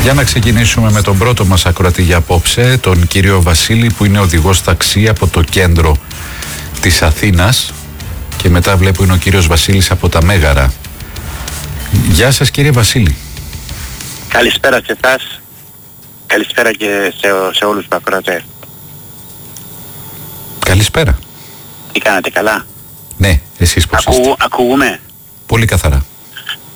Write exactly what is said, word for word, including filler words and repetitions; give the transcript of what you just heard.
Για να ξεκινήσουμε με τον πρώτο μας ακροατή για απόψε, τον κύριο Βασίλη, που είναι οδηγός ταξί από το κέντρο της Αθήνας, και μετά βλέπω είναι ο κύριος Βασίλης από τα Μέγαρα. Γεια σας κύριε Βασίλη. Καλησπέρα σε εσάς. Καλησπέρα και σε, σε όλους τους ακροατές. Καλησπέρα. Τι κάνατε, καλά? Ναι, εσείς πώς Ακού, είστε? Ακούγουμε. Πολύ καθαρά.